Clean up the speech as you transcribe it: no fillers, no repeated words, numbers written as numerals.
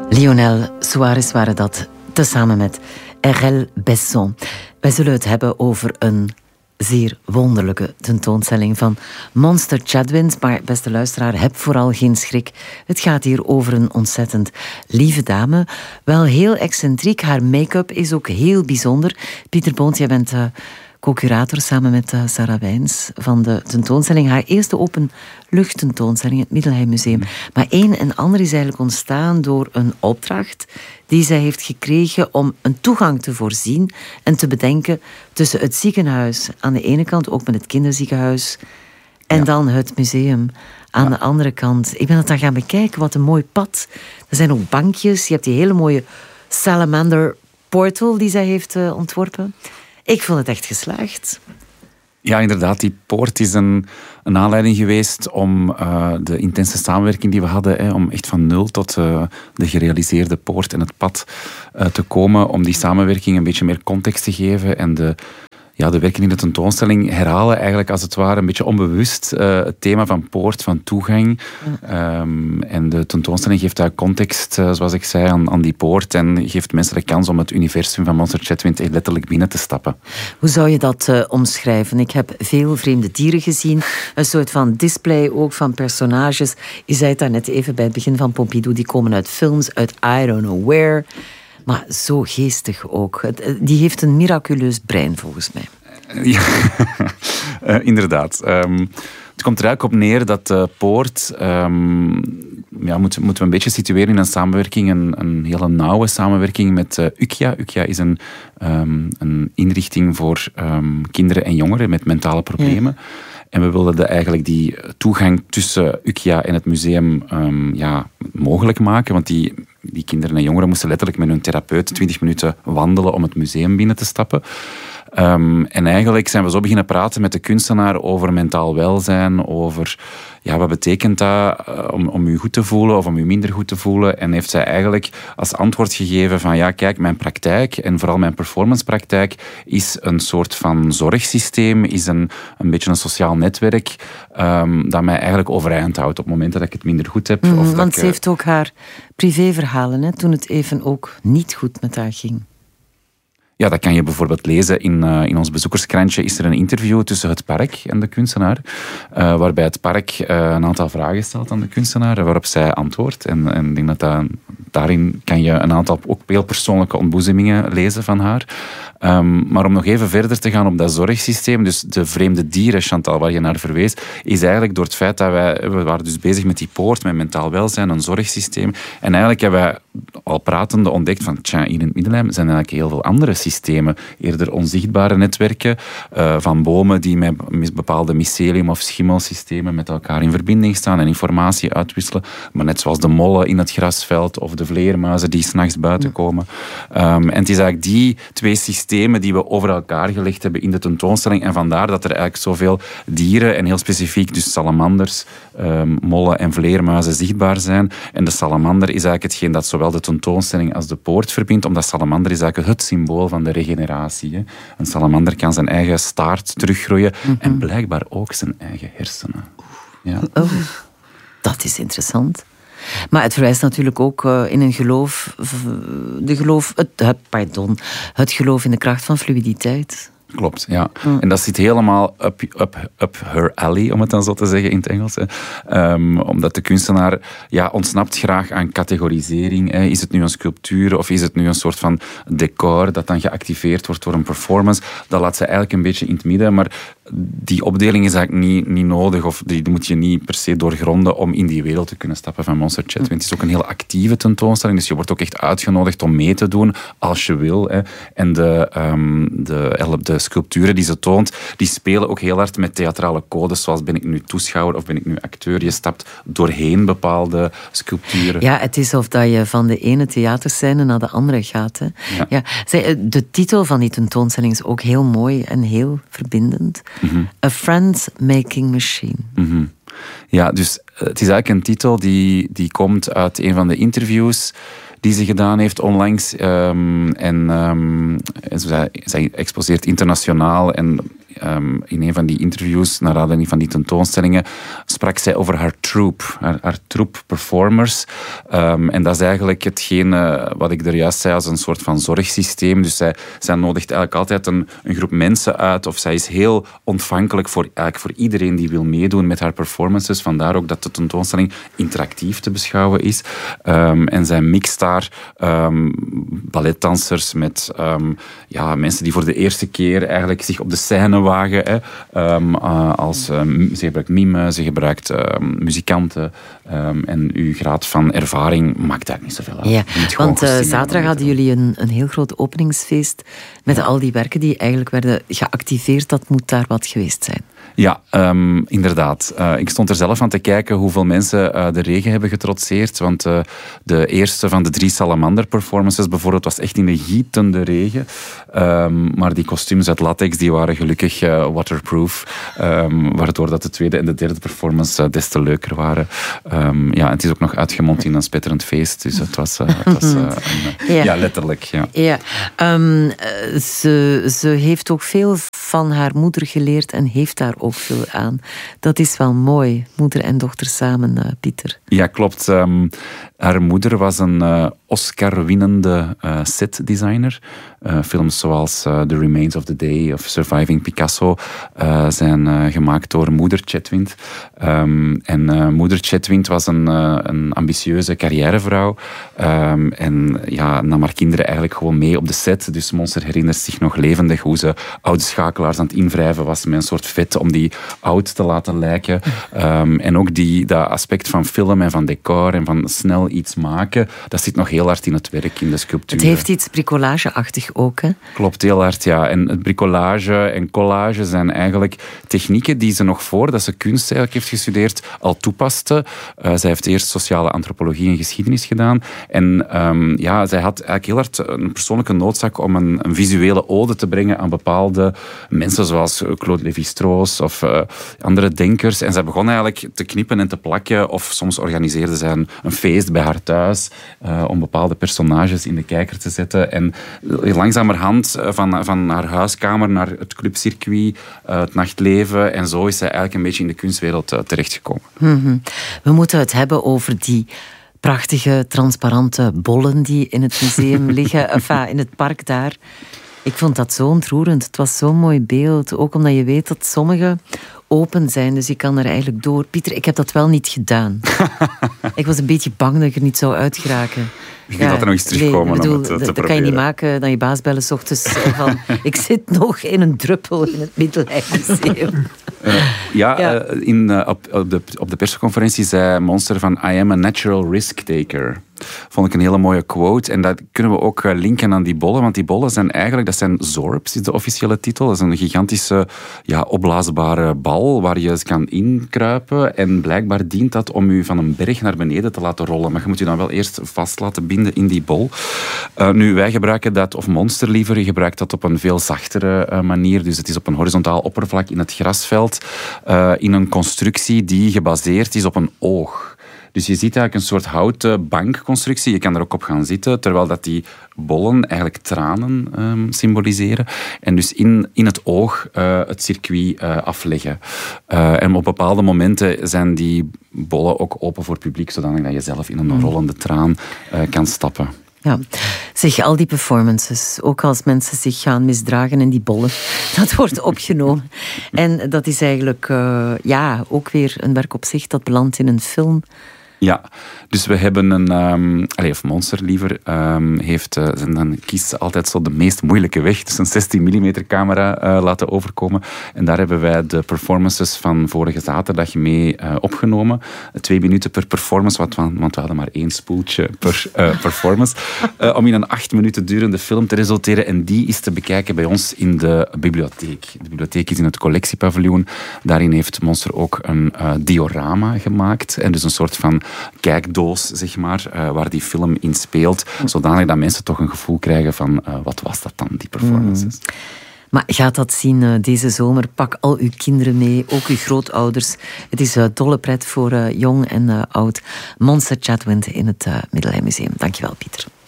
Lionel Soares waren dat, tezamen met R.L. Besson. Wij zullen het hebben over een zeer wonderlijke tentoonstelling van Monster Chatwin. Maar beste luisteraar, heb vooral geen schrik. Het gaat hier over een ontzettend lieve dame. Wel heel excentriek. Haar make-up is ook heel bijzonder. Pieter Boont, jij bent co-curator samen met Sarah Wijns van de tentoonstelling. Haar eerste openluchttentoonstelling, het Middelheim Museum. Maar een en ander is eigenlijk ontstaan door een opdracht die zij heeft gekregen om een toegang te voorzien en te bedenken tussen het ziekenhuis aan de ene kant, ook met het kinderziekenhuis, en dan het museum aan de andere kant. Ik ben het dan gaan bekijken, wat een mooi pad. Er zijn ook bankjes, je hebt die hele mooie salamander portal die zij heeft ontworpen. Ik vond het echt geslaagd. Ja, inderdaad. Die poort is een aanleiding geweest om de intense samenwerking die we hadden, om echt van nul tot de gerealiseerde poort en het pad te komen, om die samenwerking een beetje meer context te geven en de werking in de tentoonstelling herhalen eigenlijk als het ware een beetje onbewust het thema van poort, van toegang. En de tentoonstelling geeft daar context, zoals ik zei, aan die poort en geeft mensen de kans om het universum van Monster Chatwin echt letterlijk binnen te stappen. Hoe zou je dat omschrijven? Ik heb veel vreemde dieren gezien, een soort van display ook van personages. Je zei het daar net even bij het begin van Pompidou, die komen uit films, uit I don't know where. Maar zo geestig ook. Die heeft een miraculeus brein, volgens mij. Ja, inderdaad. Het komt er eigenlijk op neer dat de poort moeten we een beetje situeren in een samenwerking, een hele nauwe samenwerking met UKIA. UKIA is een inrichting voor kinderen en jongeren met mentale problemen. Ja. En we wilden eigenlijk die toegang tussen UKIA en het museum mogelijk maken. Want die kinderen en jongeren moesten letterlijk met hun therapeut 20 minuten wandelen om het museum binnen te stappen. En eigenlijk zijn we zo beginnen praten met de kunstenaar over mentaal welzijn, over wat betekent dat om u goed te voelen of om u minder goed te voelen. En heeft zij eigenlijk als antwoord gegeven van kijk, mijn praktijk en vooral mijn performancepraktijk is een soort van zorgsysteem, is een beetje een sociaal netwerk dat mij eigenlijk overeind houdt op momenten dat ik het minder goed heb. Want ze heeft ook haar privéverhalen, toen het even ook niet goed met haar ging. Ja, dat kan je bijvoorbeeld lezen in ons bezoekerskrantje. Is er een interview tussen het park en de kunstenaar, waarbij het park een aantal vragen stelt aan de kunstenaar, waarop zij antwoordt. En ik denk dat daarin kan je een aantal ook heel persoonlijke ontboezemingen lezen van haar. Maar om nog even verder te gaan op dat zorgsysteem, dus de vreemde dieren, Chantal, waar je naar verwees, is eigenlijk door het feit dat we waren dus bezig met die poort, met mentaal welzijn, een zorgsysteem. En eigenlijk hebben wij al pratende ontdekt van, hier in het Middelheim zijn eigenlijk heel veel andere systemen, eerder onzichtbare netwerken van bomen die met bepaalde mycelium- of schimmelsystemen met elkaar in verbinding staan en informatie uitwisselen. Maar net zoals de mollen in het grasveld of de vleermuizen die 's nachts buiten komen. En het is eigenlijk die twee systemen die we over elkaar gelegd hebben in de tentoonstelling. En vandaar dat er eigenlijk zoveel dieren, en heel specifiek dus salamanders, mollen en vleermuizen zichtbaar zijn. En de salamander is eigenlijk hetgeen dat zowel de tentoonstelling als de poort verbindt, omdat salamander is eigenlijk het symbool van de regeneratie. Hè. Een salamander kan zijn eigen staart teruggroeien en blijkbaar ook zijn eigen hersenen. Ja. Oh, dat is interessant. Maar het verwijst natuurlijk ook in een geloof, het geloof in de kracht van fluiditeit. Klopt, ja. En dat zit helemaal up her alley, om het dan zo te zeggen in het Engels. Omdat de kunstenaar ontsnapt graag aan categorisering. Is het nu een sculptuur of is het nu een soort van decor dat dan geactiveerd wordt door een performance? Dat laat ze eigenlijk een beetje in het midden. Maar die opdeling is eigenlijk niet nodig of die moet je niet per se doorgronden om in die wereld te kunnen stappen van Monster Chatwin. Het is ook een heel actieve tentoonstelling, dus je wordt ook echt uitgenodigd om mee te doen als je wil. En de sculpturen die ze toont, die spelen ook heel hard met theatrale codes, zoals ben ik nu toeschouwer of ben ik nu acteur. Je stapt doorheen bepaalde sculpturen. Ja, het is of dat je van de ene theaterscène naar de andere gaat. Hè. Ja. De titel van die tentoonstelling is ook heel mooi en heel verbindend. A Friend-Making Machine. Ja, dus het is eigenlijk een titel die komt uit een van de interviews die ze gedaan heeft onlangs. Zij exposeert internationaal en in een van die interviews, naar aanleiding van die tentoonstellingen, sprak zij over haar troupe, haar troep performers. En dat is eigenlijk hetgene wat ik er juist zei als een soort van zorgsysteem. Dus zij nodigt eigenlijk altijd een groep mensen uit, of zij is heel ontvankelijk voor iedereen die wil meedoen met haar performances. Vandaar ook dat de tentoonstelling interactief te beschouwen is. En zij mixt daar balletdansers met mensen die voor de eerste keer eigenlijk zich op de scène wagen. Ze gebruikt mime, ze gebruikt muzikanten. En uw graad van ervaring maakt daar niet zoveel uit. Ja, want zaterdag hadden jullie een heel groot openingsfeest met al die werken die eigenlijk werden geactiveerd. Dat moet daar wat geweest zijn. Ja, inderdaad. Ik stond er zelf aan te kijken hoeveel mensen de regen hebben getrotseerd. Want de eerste van de 3 salamander-performances bijvoorbeeld was echt in de gietende regen. Maar die kostuums uit latex die waren gelukkig waterproof. Waardoor dat de tweede en de derde performance des te leuker waren. Het is ook nog uitgemond in een spetterend feest. Dus het was letterlijk. Ja. Ja. Ze heeft ook veel van haar moeder geleerd en heeft daar ook veel aan. Dat is wel mooi, moeder en dochter samen, Pieter. Ja, klopt. Haar moeder was een Oscar-winnende setdesigner. Films zoals The Remains of the Day of Surviving Picasso zijn gemaakt door moeder Chetwynd. Moeder Chetwynd was een ambitieuze carrièrevrouw. Nam haar kinderen eigenlijk gewoon mee op de set. Dus Monster herinnert zich nog levendig hoe ze oude schakelaars aan het invrijven was met een soort vet om die oud te laten lijken. En ook dat aspect van film en van decor en van snel iets maken, dat zit nog heel hard in het werk, in de sculptuur. Het heeft iets bricolageachtig ook, hè? Klopt, heel hard, ja. En het bricolage en collage zijn eigenlijk technieken die ze nog voordat ze kunst eigenlijk heeft gestudeerd al toepaste. Zij heeft eerst sociale antropologie en geschiedenis gedaan. En zij had eigenlijk heel hard een persoonlijke noodzaak om een visuele ode te brengen aan bepaalde mensen zoals Claude Lévi-Strauss of andere denkers. En zij begon eigenlijk te knippen en te plakken, of soms organiseerde zij een feest bij haar thuis om bepaalde personages in de kijker te zetten. En langzamerhand van haar huiskamer naar het clubcircuit, het nachtleven. En zo is zij eigenlijk een beetje in de kunstwereld terechtgekomen. Mm-hmm. We moeten het hebben over die prachtige, transparante bollen die in het museum liggen. In het park daar. Ik vond dat zo ontroerend. Het was zo'n mooi beeld. Ook omdat je weet dat sommige open zijn, dus je kan er eigenlijk door. Pieter, ik heb dat wel niet gedaan. Ik was een beetje bang dat ik er niet zou uitgeraken. Je kunt dat er nog eens terugkomen om het te proberen. Dat kan je niet maken, dan je baas bellen 's ochtends van ik zit nog in een druppel in het Middeleijdmuseum. Op de persconferentie zei Monster van I am a natural risk taker. Vond ik een hele mooie quote. En dat kunnen we ook linken aan die bollen. Want die bollen zijn eigenlijk, dat zijn Zorbs, is de officiële titel. Dat is een gigantische opblaasbare bal waar je kan inkruipen. En blijkbaar dient dat om u van een berg naar beneden te laten rollen. Maar je moet je dan wel eerst vast laten binden in die bol. Nu, wij gebruiken dat, of Monster liever, gebruikt dat op een veel zachtere manier. Dus het is op een horizontaal oppervlak in het grasveld. In een constructie die gebaseerd is op een oog. Dus je ziet eigenlijk een soort houten bankconstructie. Je kan er ook op gaan zitten, terwijl dat die bollen eigenlijk tranen symboliseren. En dus in het oog het circuit afleggen. En op bepaalde momenten zijn die bollen ook open voor het publiek, zodat je zelf in een rollende traan kan stappen. Ja, zeg, al die performances, ook als mensen zich gaan misdragen in die bollen, dat wordt opgenomen. En dat is eigenlijk ook weer een werk op zich dat belandt in een film. Ja, dus we hebben of Monster liever, dan kiest ze altijd zo de meest moeilijke weg. Dus een 16 mm camera laten overkomen. En daar hebben wij de performances van vorige zaterdag mee opgenomen. 2 minuten per performance, want we hadden maar 1 spoeltje per performance. Om in een 8 minuten durende film te resulteren. En die is te bekijken bij ons in de bibliotheek. De bibliotheek is in het collectiepaviljoen. Daarin heeft Monster ook een diorama gemaakt. En dus een soort van kijkdoos, zeg maar, waar die film in speelt, zodanig dat mensen toch een gevoel krijgen van wat was dat dan, die performances. Maar gaat dat zien deze zomer? Pak al uw kinderen mee, ook uw grootouders. Het is dolle pret voor jong en oud. Monster Chatwynd in het Middeleijdmuseum. Dankjewel, Pieter.